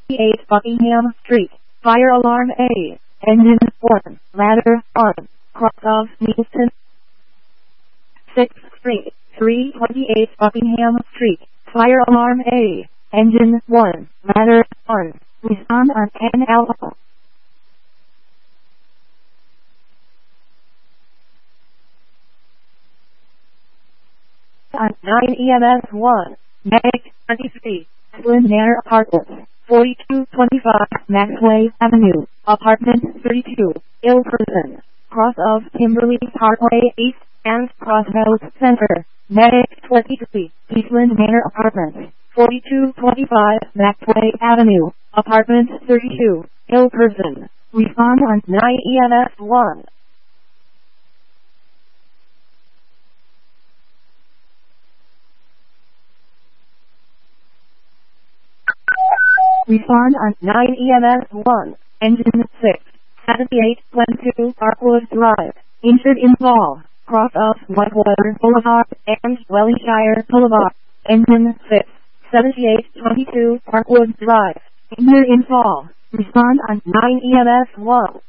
8 Buckingham Street, fire alarm A, engine 1, ladder on, cross of Neilson. 6th Street, 328 Buckingham Street, fire alarm A, engine 1, ladder on, respond on NL. On 9 EMS 1, Medic 23, Flynn Manor Apartments, 4225 Maxway Avenue, Apartment 32, ill person, cross of Kimberly Parkway East and Crossroads Center, Medic 23, Eastland Manor Apartments, 4225 Maxway Avenue, Apartment 32, ill person, respond on 9 EMS 1. Respond on 9 EMS 1, engine 6, 7822 Parkwood Drive, injured involved, cross of Whitewater Boulevard and Wellingshire Boulevard, engine 6, 7822 Parkwood Drive, injured involved, respond on 9 EMS 1.